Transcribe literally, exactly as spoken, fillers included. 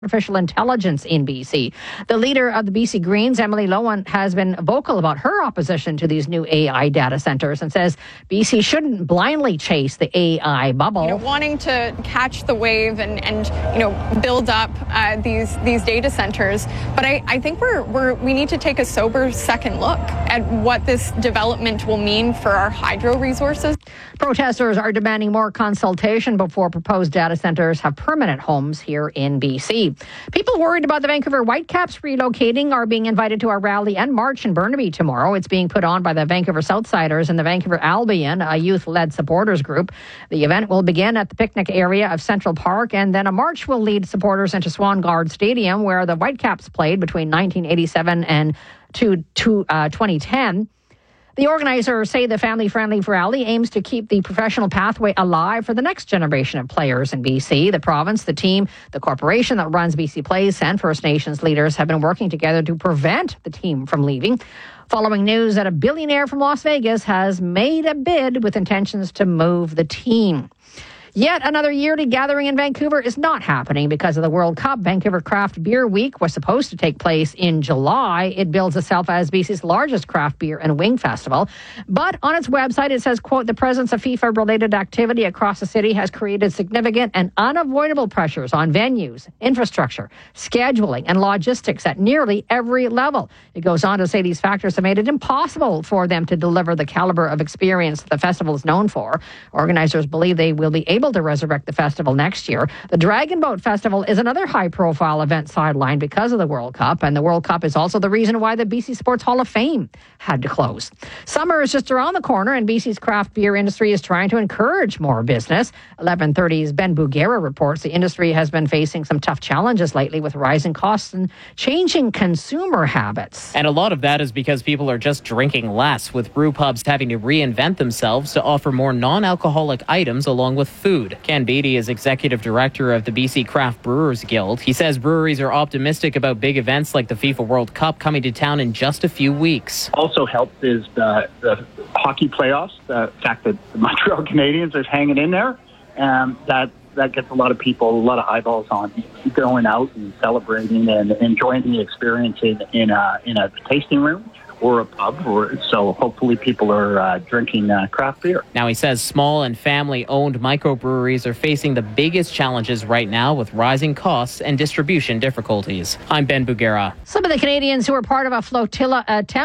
artificial intelligence in B C. The leader of the B C Greens, Emily Lowen, has been vocal about her opposition to these new A I data centres and says B C shouldn't blindly chase the A I bubble. You know, wanting to catch the wave and, and you know, build up uh, these these data centres, but I, I think we're, we're we need to take a sober second look at what this development will mean for our hydro resources. Protesters are demanding more consultation before proposed data centres have permanent homes here in B C. People worried about the Vancouver Whitecaps relocating are being invited to a rally and march in Burnaby tomorrow. It's being put on by the Vancouver Southsiders and the Vancouver Albion, a youth-led supporters group. The event will begin at the picnic area of Central Park, and then a march will lead supporters into Swangard Stadium, where the Whitecaps played between nineteen eighty-seven and to, to, uh, twenty ten. The organizers say the family-friendly rally aims to keep the professional pathway alive for the next generation of players in B C. The province, the team, the corporation that runs B C Place, and First Nations leaders have been working together to prevent the team from leaving, following news that a billionaire from Las Vegas has made a bid with intentions to move the team. Yet another yearly gathering in Vancouver is not happening because of the World Cup. Vancouver Craft Beer Week was supposed to take place in July. It bills itself as B C's largest craft beer and wing festival. But on its website, it says, quote, the presence of FIFA-related activity across the city has created significant and unavoidable pressures on venues, infrastructure, scheduling, and logistics at nearly every level. It goes on to say these factors have made it impossible for them to deliver the caliber of experience the festival is known for. Organizers believe they will be able to resurrect the festival next year. The Dragon Boat Festival is another high-profile event sidelined because of the World Cup, and the World Cup is also the reason why the B C Sports Hall of Fame had to close. Summer is just around the corner, and B C's craft beer industry is trying to encourage more business. eleven thirty's Ben Bugera reports the industry has been facing some tough challenges lately with rising costs and changing consumer habits. And a lot of that is because people are just drinking less, with brew pubs having to reinvent themselves to offer more non-alcoholic items along with food. Ken Beatty is executive director of the B C Craft Brewers Guild. He says breweries are optimistic about big events like the FIFA World Cup coming to town in just a few weeks. Also helped is the, the hockey playoffs, the fact that the Montreal Canadiens are hanging in there. Um, that that gets a lot of people, a lot of eyeballs on going out and celebrating and enjoying the experience in, in, a, in a tasting room or a pub, or so hopefully people are uh, drinking uh, craft beer. Now, he says small and family-owned microbreweries are facing the biggest challenges right now with rising costs and distribution difficulties. I'm Ben Bugera. Some of the Canadians who were part of a flotilla attempt